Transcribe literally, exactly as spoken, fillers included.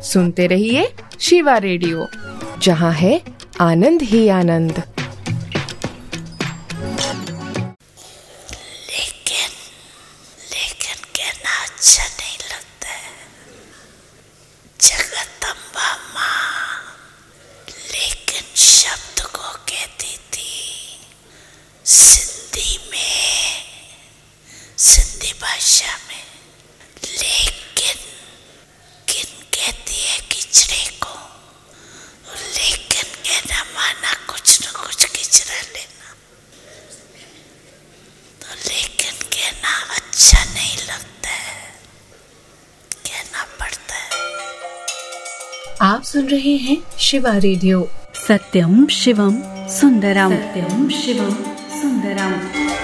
सुनते रहिए शिवा रेडियो, जहाँ है आनंद ही आनंद। लेकिन लेकिन कहना अच्छा नहीं लगता है। जगदम्बा माँ लेकिन शब्द को कहती थी सिंधी में, सिंधी भाषा में। लेकिन किन कहती है किचड़े को, लेकिन कहना माना कुछ न कुछ किचड़ा लेना। तो लेकिन कहना अच्छा नहीं लगता है, कहना पड़ता है। आप सुन रहे हैं शिवा रेडियो। सत्यम शिवम सुंदरम, सत्यम शिवम सुंदरम।